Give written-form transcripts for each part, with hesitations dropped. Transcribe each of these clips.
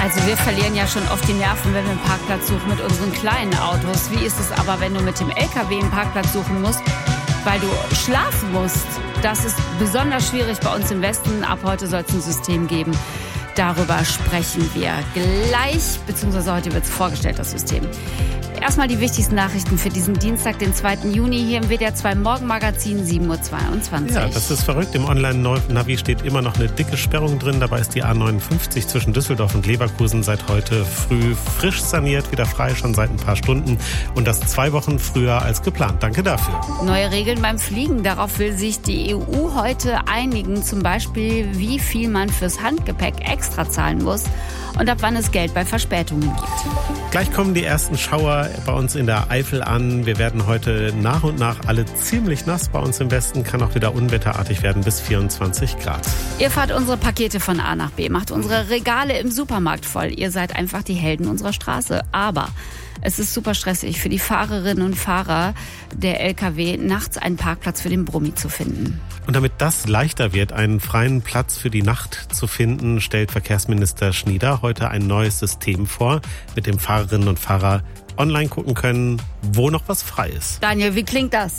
Also wir verlieren ja schon oft die Nerven, wenn wir einen Parkplatz suchen mit unseren kleinen Autos. Wie ist es aber, wenn du mit dem LKW einen Parkplatz suchen musst, weil du schlafen musst? Das ist besonders schwierig bei uns im Westen. Ab heute soll es ein System geben. Darüber sprechen wir gleich, beziehungsweise heute wird es vorgestellt, das System. Erstmal die wichtigsten Nachrichten für diesen Dienstag, den 2. Juni, hier im WDR 2 Morgenmagazin, 7.22 Uhr. Ja, das ist verrückt. Im Online-Navi steht immer noch eine dicke Sperrung drin. Dabei ist die A59 zwischen Düsseldorf und Leverkusen seit heute früh frisch saniert, wieder frei, schon seit ein paar Stunden. Und das 2 Wochen früher als geplant. Danke dafür. Neue Regeln beim Fliegen. Darauf will sich die EU heute einigen. Zum Beispiel, wie viel man fürs Handgepäck extra zahlen muss und ab wann es Geld bei Verspätungen gibt. Gleich kommen die ersten Schauer bei uns in der Eifel an. Wir werden heute nach und nach alle ziemlich nass. Bei uns im Westen kann auch wieder unwetterartig werden, bis 24 Grad. Ihr fahrt unsere Pakete von A nach B, macht unsere Regale im Supermarkt voll. Ihr seid einfach die Helden unserer Straße. Aber es ist super stressig für die Fahrerinnen und Fahrer der LKW, nachts einen Parkplatz für den Brummi zu finden. Und damit das leichter wird, einen freien Platz für die Nacht zu finden, stellt Verkehrsminister Schnieder heute ein neues System vor, mit dem Fahrerinnen und Fahrer online gucken können, wo noch was frei ist. Daniel, wie klingt das?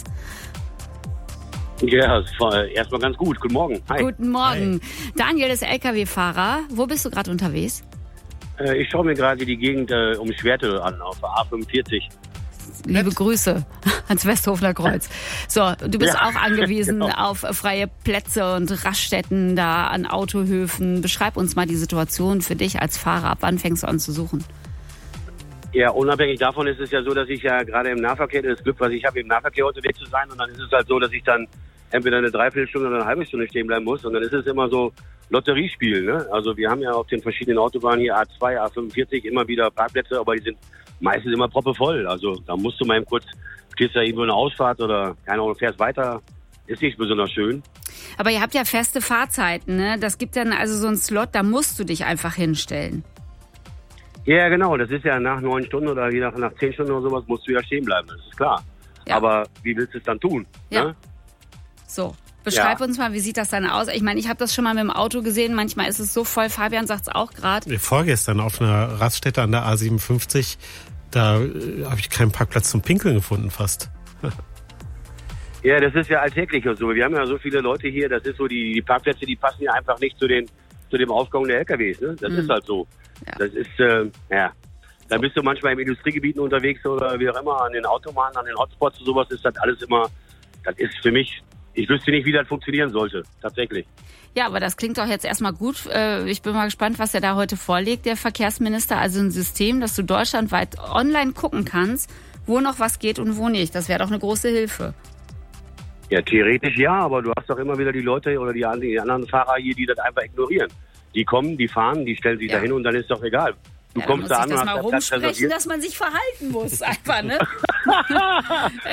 Ja, erstmal ganz gut. Guten Morgen. Hi. Guten Morgen. Hi. Daniel ist LKW-Fahrer. Wo bist du gerade unterwegs? Ich schaue mir gerade die Gegend um Schwerte an, auf der A45. Liebe Grüße ans Westhofener Kreuz. So, du bist auch angewiesen genau. auf freie Plätze und Raststätten da an Autohöfen. Beschreib uns mal die Situation für dich als Fahrer. Ab wann fängst du an zu suchen? Ja, unabhängig davon ist es ja so, dass ich ja gerade im Nahverkehr, das Glück, was ich habe, im Nahverkehr unterwegs zu sein. Und dann ist es halt so, dass ich dann entweder eine Dreiviertelstunde oder eine halbe Stunde stehen bleiben muss. Und dann ist es immer so Lotteriespiel, ne? Also wir haben ja auf den verschiedenen Autobahnen hier A2, A45 immer wieder Parkplätze, aber die sind meistens immer proppevoll. Also da musst du mal eben kurz, stehst da irgendwo eine Ausfahrt oder keine Ahnung, fährst weiter. Ist nicht besonders schön. Aber ihr habt ja feste Fahrzeiten, ne? Das gibt dann also so einen Slot, da musst du dich einfach hinstellen. Ja, genau. Das ist ja nach 9 Stunden oder je nach 10 Stunden oder sowas musst du ja stehen bleiben. Das ist klar. Ja. Aber wie willst du es dann tun? Ja. Ne? So. Beschreib uns mal, wie sieht das dann aus? Ich meine, ich habe das schon mal mit dem Auto gesehen. Manchmal ist es so voll. Fabian sagt es auch gerade. Vorgestern auf einer Raststätte an der A57, da habe ich keinen Parkplatz zum Pinkeln gefunden fast. Ja, das ist ja alltäglich und so. Wir haben ja so viele Leute hier, das ist so, die Parkplätze, die passen ja einfach nicht zu dem Aufkommen der LKWs. Ne? Das ist halt so. Ja. Das ist, Da bist du manchmal im Industriegebieten unterwegs oder wie auch immer, an den Autobahnen, an den Hotspots und sowas ist das alles immer, das ist für mich, ich wüsste nicht, wie das funktionieren sollte, tatsächlich. Ja, aber das klingt doch jetzt erstmal gut. Ich bin mal gespannt, was er da heute vorlegt, der Verkehrsminister. Also ein System, dass du deutschlandweit online gucken kannst, wo noch was geht und wo nicht. Das wäre doch eine große Hilfe. Ja, theoretisch ja, aber du hast doch immer wieder die Leute oder die anderen Fahrer hier, die das einfach ignorieren. Die kommen, die fahren, die stellen sich dahin und dann ist doch egal. Du kommst da an und hast mal rumsprechen, dass man sich verhalten muss, einfach, ne?